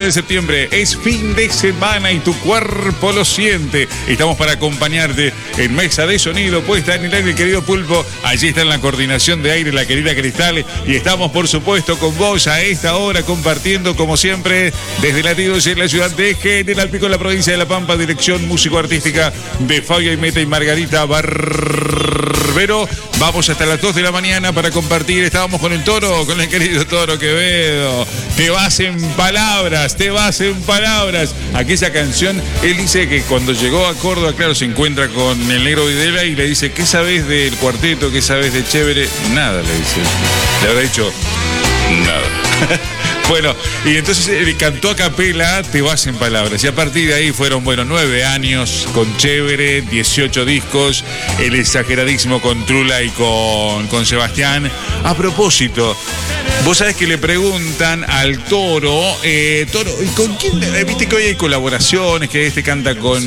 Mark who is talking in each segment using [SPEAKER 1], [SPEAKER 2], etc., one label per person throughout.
[SPEAKER 1] de septiembre. Es fin de semana y tu cuerpo lo siente. Estamos para acompañarte en Mesa de Sonido, puesta en el aire, querido Pulpo. Allí está en la coordinación de aire la querida Cristal. Y estamos, por supuesto, con vos a esta hora, compartiendo, como siempre, desde Latidos en la ciudad de General Pico, en la provincia de La Pampa, dirección músico-artística de Fabio Aimeta y Margarita Barbero. Vamos hasta las 2 de la mañana para compartir. Estábamos con el Toro, con el querido Toro Quevedo. Te vas en palabras, te vas en palabras. Aquella canción, él dice que cuando llegó a Córdoba, claro, se encuentra con el Negro Videla y le dice, ¿qué sabés del cuarteto? ¿Qué sabés de Chévere? Nada, le dice. Le habrá dicho, nada. Bueno, y entonces él cantó a capela Te vas en palabras. Y a partir de ahí fueron, 9 años con Chévere, 18 discos, el exageradísimo con Trula y con Sebastián. A propósito, vos sabés que le preguntan al Toro, Toro, ¿y con quién? Viste que hoy hay colaboraciones, que este canta con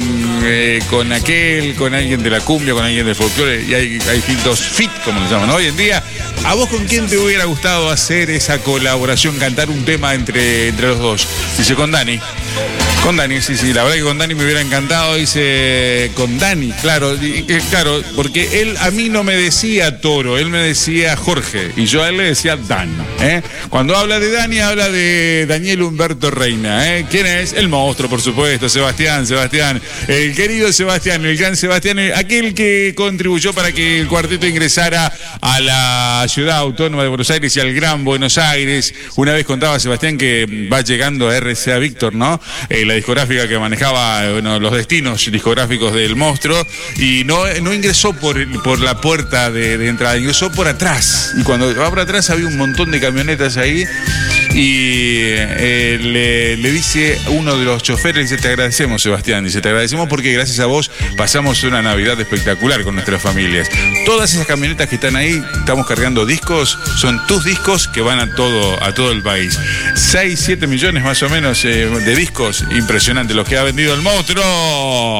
[SPEAKER 1] aquel, con alguien de la cumbia, con alguien del folclore, y hay distintos fit, como le llaman hoy en día. ¿A vos con quién te hubiera gustado hacer esa colaboración, cantar un tema entre los dos? Dice, con Dani. Con Dani, sí, la verdad que con Dani me hubiera encantado. Dice, con Dani, claro, porque él a mí no me decía Toro, él me decía Jorge, y yo a él le decía Dan. Cuando habla de Dani, habla de Daniel Humberto Reina. ¿Quién es? El monstruo, por supuesto, Sebastián, el querido Sebastián, el gran Sebastián, aquel que contribuyó para que el cuarteto ingresara a la ciudad autónoma de Buenos Aires y al Gran Buenos Aires. Una vez contaba Sebastián que va llegando a RCA Víctor, ¿no? La discográfica que manejaba los destinos discográficos del monstruo, y no ingresó por la puerta de entrada, ingresó por atrás, y cuando va por atrás había un montón de camionetas ahí, y le dice uno de los choferes, dice, te agradecemos, Sebastián, dice, te agradecemos porque gracias a vos pasamos una Navidad espectacular con nuestras familias. Todas esas camionetas que están ahí, estamos cargando discos, son tus discos que van a todo el país. 6-7 millones más o menos de discos, impresionante los que ha vendido el monstruo.